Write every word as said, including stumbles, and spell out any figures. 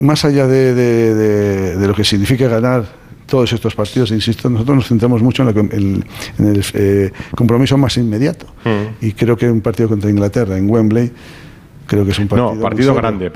más allá de, de, de, de lo que significa ganar todos estos partidos, insisto, nosotros nos centramos mucho en, lo que, en, en el eh, compromiso más inmediato. Mm. Y creo que un partido contra Inglaterra en Wembley, creo que es un partido... No, partido grande.